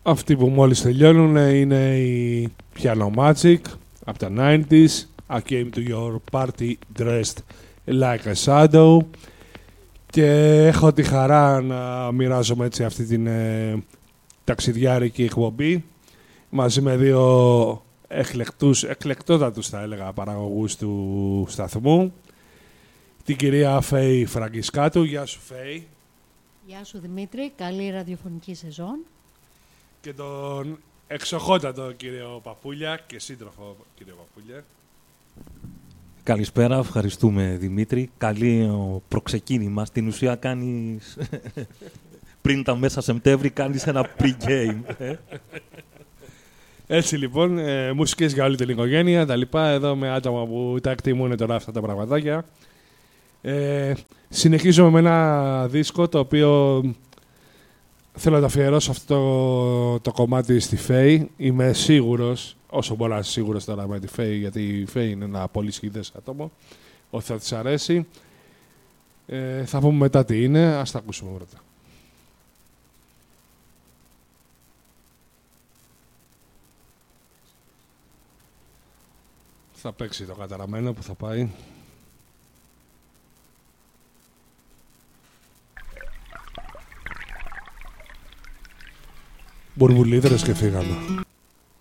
Αυτοί που μόλις τελειώνουν είναι η Piano Magic από τα 90s. I came to your party dressed like a shadow. Και έχω τη χαρά να μοιράζομαι έτσι αυτή την ταξιδιάρικη εκπομπή μαζί με δύο εκλεκτότατους θα έλεγα παραγωγούς του σταθμού. Την κυρία Φέη Φραγκισκάτου. Γεια σου Φέη. Γεια σου Δημήτρη, καλή ραδιοφωνική σεζόν. Και τον εξοχότατο κύριο Παπούλια και σύντροφο κύριο Παπούλια. Καλησπέρα, ευχαριστούμε Δημήτρη. Καλή προξεκίνημα. Στην ουσία κάνεις πριν τα μέσα Σεπτέμβρη κάνεις ένα pre-game. Έτσι λοιπόν, μουσικές για όλη την οικογένεια, τα λοιπά, εδώ με άτομα που τα εκτιμούν τώρα αυτά τα πραγματάκια. Συνεχίζουμε με ένα δίσκο το οποίο θέλω να το αφιερώσω αυτό το κομμάτι στη Φέη. Είμαι σίγουρος, όσο μπορώ να είμαι σίγουρος τώρα με τη Φέη, γιατί η Φέη είναι ένα πολύ σχηδές άτομο, ότι θα της αρέσει. Θα πούμε μετά τι είναι, ας τα ακούσουμε πρώτα. Θα παίξει το καταραμένο που θα πάει. Μπουρμπουλίδρες και φύγαμε.